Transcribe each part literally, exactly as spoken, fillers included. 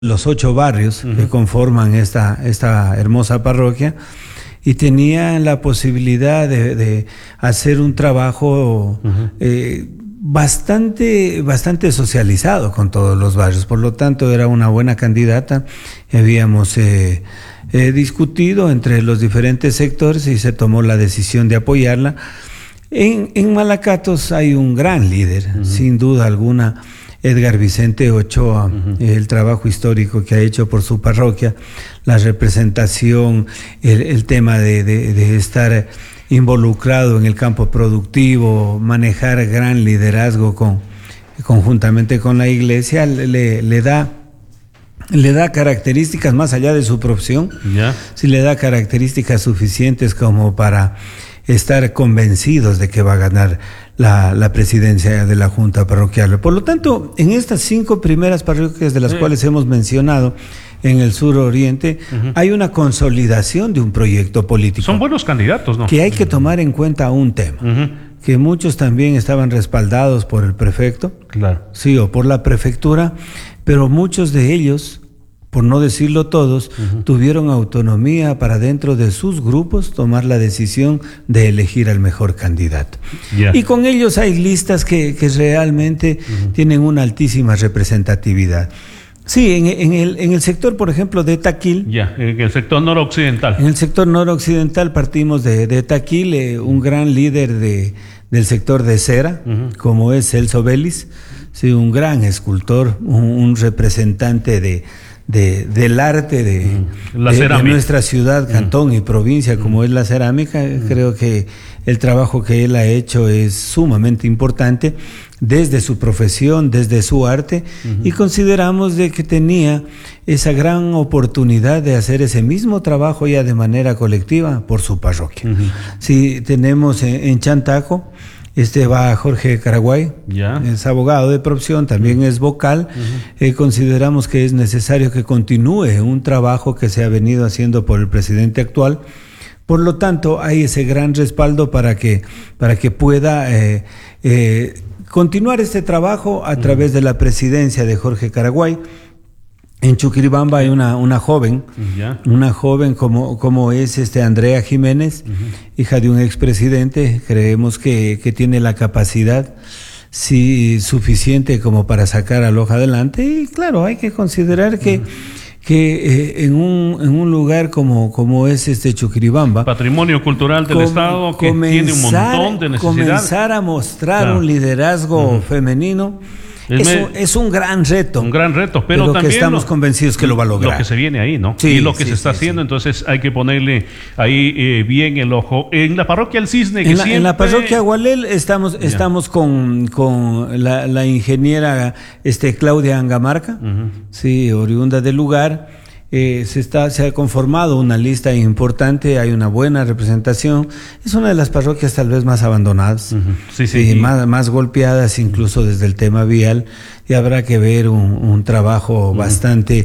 los ocho barrios uh-huh. que conforman esta, esta hermosa parroquia, y tenía la posibilidad de, de hacer un trabajo uh-huh. eh, bastante, bastante socializado con todos los barrios. Por lo tanto, era una buena candidata. Habíamos eh, eh, discutido entre los diferentes sectores y se tomó la decisión de apoyarla. En, en Malacatos hay un gran líder, uh-huh. sin duda alguna, Edgar Vicente Ochoa, uh-huh. el trabajo histórico que ha hecho por su parroquia, la representación, el, el tema de, de, de estar involucrado en el campo productivo, manejar gran liderazgo con, conjuntamente con la iglesia, le, le da le da características más allá de su profesión, yeah. sí le da características suficientes como para estar convencidos de que va a ganar la, la presidencia de la Junta Parroquial. Por lo tanto, en estas cinco primeras parroquias de las sí. cuales hemos mencionado en el sur oriente, uh-huh. hay una consolidación de un proyecto político. Son buenos candidatos, ¿no? Que hay que tomar en cuenta un tema, uh-huh. que muchos también estaban respaldados por el prefecto, claro. sí, o por la prefectura, pero muchos de ellos, por no decirlo todos, uh-huh. tuvieron autonomía para dentro de sus grupos tomar la decisión de elegir al mejor candidato. Yeah. Y con ellos hay listas que, que realmente uh-huh. tienen una altísima representatividad. Sí, en, en, el, en el sector, por ejemplo, de Taquil. Ya, yeah, en el sector noroccidental. En el sector noroccidental partimos de, de Taquil, eh, un gran líder de, del sector de cera, uh-huh. como es Celso Vélez, sí, un gran escultor, un, un representante de... De, del arte de, la de, de nuestra ciudad, cantón mm. y provincia, como mm. es la cerámica. Mm. Creo que el trabajo que él ha hecho es sumamente importante desde su profesión, desde su arte, mm-hmm. y consideramos de que tenía esa gran oportunidad de hacer ese mismo trabajo ya de manera colectiva por su parroquia. Mm-hmm. Si tenemos en, en Chantaco, Este va Jorge Caraguay, yeah. es abogado de profesión, también uh-huh. es vocal. Uh-huh. Eh, consideramos que es necesario que continúe un trabajo que se ha venido haciendo por el presidente actual. Por lo tanto, hay ese gran respaldo para que, para que pueda eh, eh, continuar este trabajo a uh-huh. través de la presidencia de Jorge Caraguay. En Chuquiribamba hay una, una joven, yeah. una joven como, como es este Andrea Jiménez, uh-huh. hija de un expresidente. Creemos que, que tiene la capacidad sí, suficiente como para sacar a Loja adelante. Y claro, hay que considerar que, uh-huh. que eh, en, un, en un lugar como, como es este Chuquiribamba, patrimonio cultural del com- Estado, que comenzar, tiene un montón de necesidades, comenzar a mostrar claro. un liderazgo uh-huh. femenino. Es, es, un, es un gran reto. Un gran reto, pero, pero también que estamos lo, convencidos que lo va a lograr. Lo que se viene ahí, ¿no? Sí, y lo que sí, se está sí, haciendo, sí. entonces hay que ponerle ahí eh, bien el ojo. En la parroquia El Cisne, que en la, siempre... en la parroquia Agualel estamos, yeah. estamos con, con la, la ingeniera este, Claudia Angamarca, uh-huh. sí, oriunda del lugar. Eh, se, está, se ha conformado una lista importante, hay una buena representación. Es una de las parroquias tal vez más abandonadas, uh-huh. sí, sí, y sí. Más, más golpeadas incluso desde el tema vial, y habrá que ver un, un trabajo uh-huh. bastante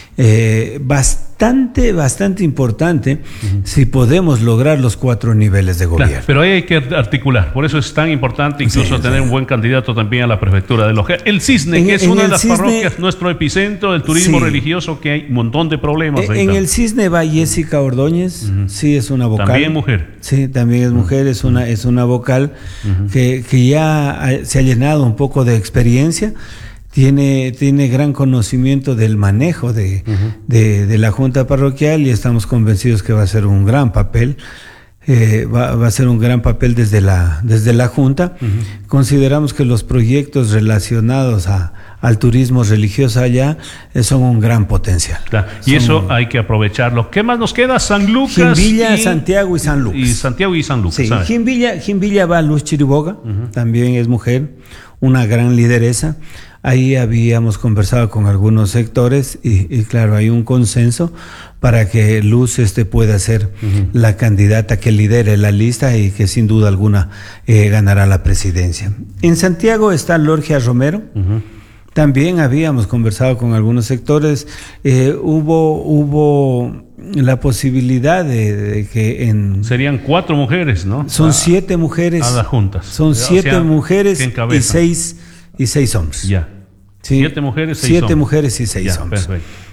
eh, bastante bastante importante uh-huh. si podemos lograr los cuatro niveles de gobierno. Claro, pero ahí hay que articular, por eso es tan importante incluso sí, tener sí. un buen candidato también a la prefectura de Loja. El Cisne, en, que es una de las Cisne, parroquias, nuestro epicentro del turismo sí. religioso, que hay un montón de problemas. En, en el Cisne va Jessica Ordóñez, uh-huh. sí es una vocal. También mujer. Sí, también es mujer, es una, es una vocal uh-huh. que, que ya se ha llenado un poco de experiencia. Tiene, tiene gran conocimiento del manejo de, uh-huh. de, de la Junta Parroquial, y estamos convencidos que va a ser un gran papel, eh, va, va a ser un gran papel desde la, desde la Junta. Uh-huh. Consideramos que los proyectos relacionados a, al turismo religioso allá eh, son un gran potencial. Claro. Y son, eso hay que aprovecharlo. ¿Qué más nos queda? San Lucas. Jimbilla, y, Santiago y San Lucas. Y Santiago y San Lucas. Sí, Jimbilla, Jimbilla va Luz Chiriboga, uh-huh. también es mujer, una gran lideresa. Ahí habíamos conversado con algunos sectores y, y claro, hay un consenso para que Luz este pueda ser uh-huh. la candidata que lidere la lista y que sin duda alguna eh, ganará la presidencia. En Santiago está Lorgia Romero. Uh-huh. También habíamos conversado con algunos sectores. Eh, hubo, hubo la posibilidad de, de que en... Serían cuatro mujeres, ¿no? Son a, siete mujeres. A las juntas. Son siete o sea, mujeres y seis... y seis hombres. Ya. Sí. Siete mujeres, seis Siete hombres. mujeres y seis Ya, hombres. Perfecto.